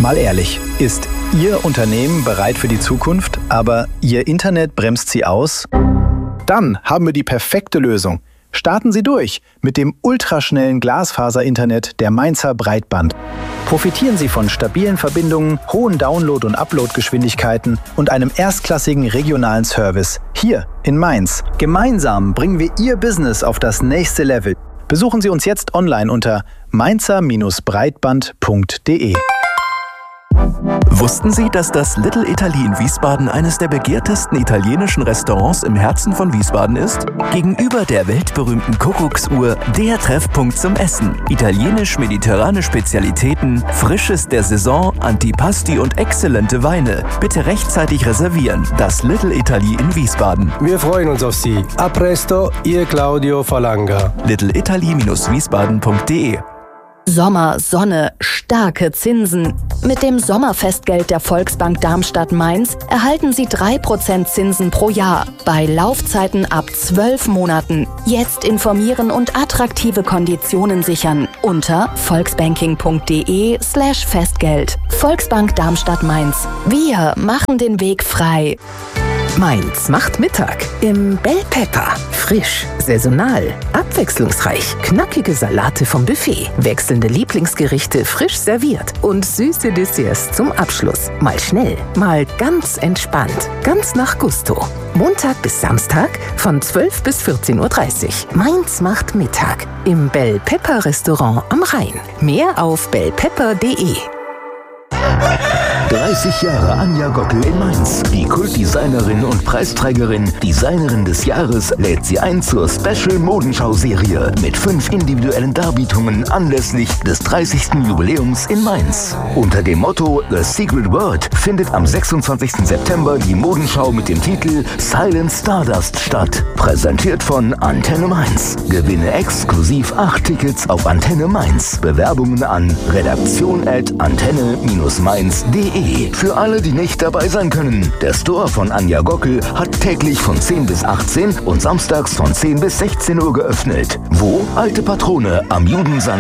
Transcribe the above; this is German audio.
Mal ehrlich, ist Ihr Unternehmen bereit für die Zukunft, aber Ihr Internet bremst Sie aus? Dann haben wir die perfekte Lösung. Starten Sie durch mit dem ultraschnellen Glasfaser-Internet der Mainzer Breitband. Profitieren Sie von stabilen Verbindungen, hohen Download- und Uploadgeschwindigkeiten und einem erstklassigen regionalen Service hier in Mainz. Gemeinsam bringen wir Ihr Business auf das nächste Level. Besuchen Sie uns jetzt online unter mainzer-breitband.de. Wussten Sie, dass das Little Italy in Wiesbaden eines der begehrtesten italienischen Restaurants im Herzen von Wiesbaden ist? Gegenüber der weltberühmten Kuckucksuhr der Treffpunkt zum Essen. Italienisch-mediterrane Spezialitäten, Frisches der Saison, Antipasti und exzellente Weine. Bitte rechtzeitig reservieren. Das Little Italy in Wiesbaden. Wir freuen uns auf Sie. A presto, Ihr Claudio Falanga. littleitaly-wiesbaden.de. Sommer, Sonne, starke Zinsen. Mit dem Sommerfestgeld der Volksbank Darmstadt-Mainz erhalten Sie 3% Zinsen pro Jahr bei Laufzeiten ab 12 Monaten. Jetzt informieren und attraktive Konditionen sichern unter volksbanking.de/Festgeld. Volksbank Darmstadt-Mainz. Wir machen den Weg frei. Mainz macht Mittag im Bell Pepper. Frisch, saisonal, abwechslungsreich, knackige Salate vom Buffet, wechselnde Lieblingsgerichte frisch serviert und süße Desserts zum Abschluss. Mal schnell, mal ganz entspannt, ganz nach Gusto. Montag bis Samstag von 12 bis 14:30 Uhr. Mainz macht Mittag im Bell Pepper Restaurant am Rhein. Mehr auf bellpepper.de. 30 Jahre Anja Gockel in Mainz. Die Kultdesignerin und Preisträgerin, Designerin des Jahres, lädt sie ein zur Special-Modenschau-Serie mit 5 individuellen Darbietungen anlässlich des 30. Jubiläums in Mainz. Unter dem Motto The Secret Word findet am 26. September die Modenschau mit dem Titel Silent Stardust statt. Präsentiert von Antenne Mainz. Gewinne exklusiv 8 Tickets auf Antenne Mainz. Bewerbungen an redaktion@antenne-mainz.de. Für alle, die nicht dabei sein können. Der Store von Anja Gockel hat täglich von 10 bis 18 und samstags von 10 bis 16 Uhr geöffnet. Wo? Alte Patrone am Judensand